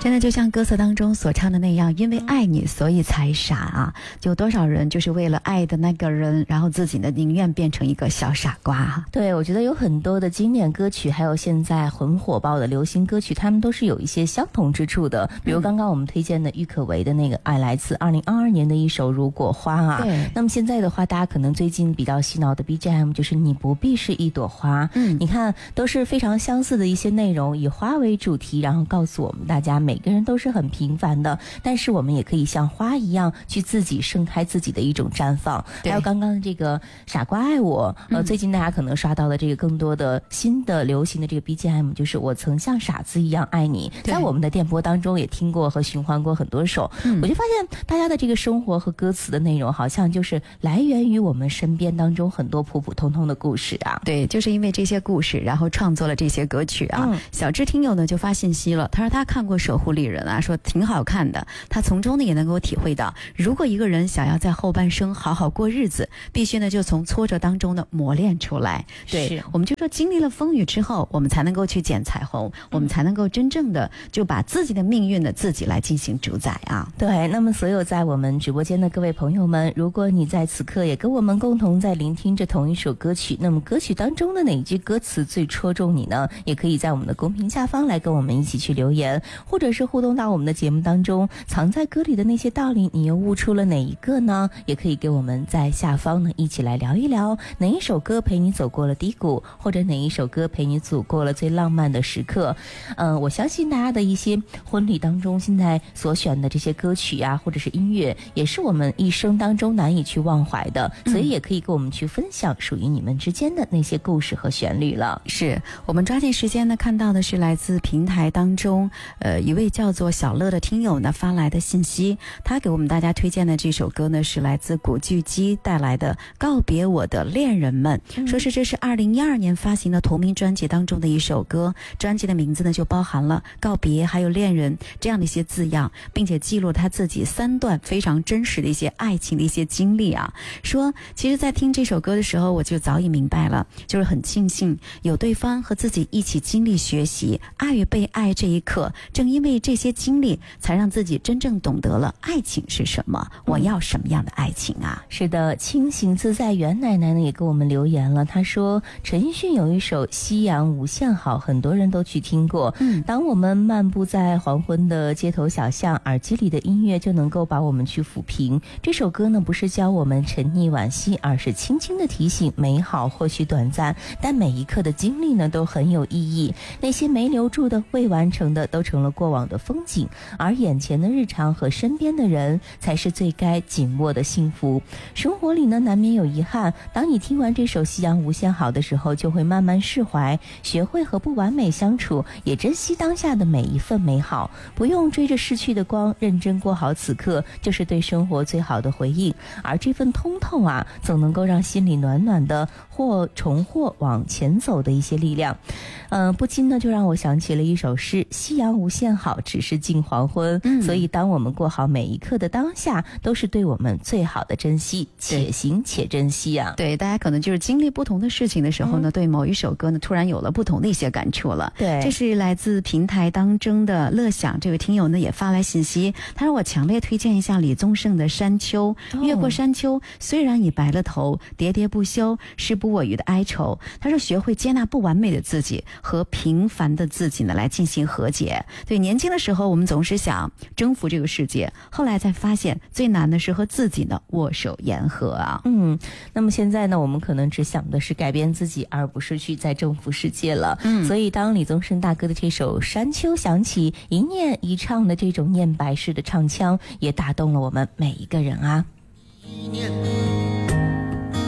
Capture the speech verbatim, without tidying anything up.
真的就像歌词当中所唱的那样，因为爱你所以才傻啊！就多少人就是为了爱的那个人，然后自己呢宁愿变成一个小傻瓜啊。 对，我觉得有很多的经典歌曲，还有现在很火爆的流行歌曲，他们都是有一些相同之处的。比如刚刚我们推荐的郁可唯的那个爱，来自二零二二年的一首《如果花》啊。 对。 那么现在的话，大家可能最近比较洗脑的 B G M 就是你不必是一朵花。嗯，你看都是非常相似的一些内容，以花为主题，然后告诉我们大家每个人都是很平凡的，但是我们也可以像花一样去自己盛开自己的一种绽放。还有刚刚的这个傻瓜爱我，呃，最近大家可能刷到了这个更多的新的流行的这个 B G M， 就是我曾像傻子一样爱你，在我们的电波当中也听过和循环过很多首。嗯，我就发现大家的这个生活和歌词的内容好像就是来源于我们身边当中很多普普通通的故事啊。 对，就是因为这些故事然后创作了这些歌曲啊。嗯，小智听友呢就发信息了，他说他看过《守护丽人》啊，说挺好看的，他从中呢也能够体会到，如果一个人想要在后半生好好过日子，必须呢就从挫折当中呢磨练出来。对，我们就说经历了风雨之后，我们才能够去捡彩虹，我们才能够真正的就把自己的命运呢自己来进行主宰啊。 对，那么所有在我们直播间的各位朋友们，如果你在此刻也跟我们共同在聆听着同一首歌曲，那么歌曲当中的哪一句歌词最戳中你呢？也可以在我们的公屏下方来跟我们一起去留言，或者是互动到我们的节目当中，藏在歌里的那些道理你又悟出了哪一个呢？也可以给我们在下方呢一起来聊一聊，哪一首歌陪你走过了低谷，或者哪一首歌陪你走过了最浪漫的时刻。嗯、呃，我相信大家的一些婚礼当中现在所选的这些歌曲啊，或者是音乐，也是我们一生当中难以去忘怀的，所以也可以跟我们去分享属于你们之间的那些故事和旋律了。 是我们抓紧时间呢看到的是来自平台当中呃一位叫做小乐的听友呢发来的信息，他给我们大家推荐的这首歌呢是来自古巨基带来的《告别我的恋人们》，嗯、说是这是二零一二年发行的同名专辑当中的一首歌，专辑的名字呢就包含了告别还有恋人这样的一些字样，并且记录他自己三段非常真实的一些爱情的一些经历啊。说其实在听这首歌的时候我就早已明白了，就是很庆幸有对方和自己一起经历学习爱与被爱这一刻，正因为这些经历才让自己真正懂得了爱情是什么，我要什么样的爱情啊。 是的，清醒自在袁奶奶呢也给我们留言了，她说陈奕迅有一首《夕阳无限好》，很多人都去听过。嗯，当我们漫步在黄昏的街头小巷，耳机里的音乐就能够把我们去抚平。这首歌呢不是教我们沉溺惋惜，而是轻轻的提醒美好或许短暂，但每一刻的经历呢都很有意义，那些没留住的未完成的都成了过往的风景，而眼前的日常和身边的人才是最该紧握的幸福。生活里呢难免有遗憾，当你听完这首《夕阳无限好》的时候，就会慢慢释怀，学会和不完美相处，也珍惜当下的每一份美好，不用追着逝去的光，认真过好此刻，就是对生活最好的回应。而这份通透啊，总能够让心里暖暖的，或重获往前走的一些力量。嗯、呃，不禁呢就让我想起了一首诗：夕阳无限好，只是近黄昏。嗯，所以当我们过好每一刻的当下，都是对我们最好的珍惜，且行且珍惜啊。 对，大家可能就是经历不同的事情的时候呢，嗯、对某一首歌呢突然有了不同的一些感触了。 对， 这是来自平台当中的乐享这位听友呢也发来信息，他说我强烈推荐一下李宗盛的《山丘》，哦、越过山丘，虽然已白了头，喋喋不休，时不我予的哀愁。他说学会接纳不完美的自己和平凡的自己呢来进行和解。对，年轻的时候我们总是想征服这个世界，后来才发现最难的是和自己呢握手言和啊。 嗯，那么现在呢我们可能只想的是改变自己，而不是去再征服世界了。嗯，所以当李宗盛大哥的这首《山丘》响起，一念一唱的这种念白式的唱腔，也打动了我们每一个人啊。一念